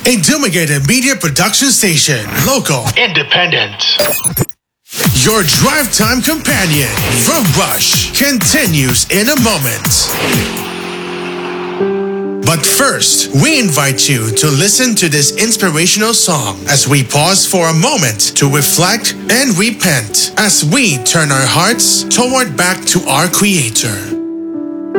A Dumigated Media Production Station. Local. Independent. Your drive time companion from Rush continues in a moment. But first, we invite you to listen to this inspirational song as we pause for a moment to reflect and repent as we turn our hearts toward back to our Creator.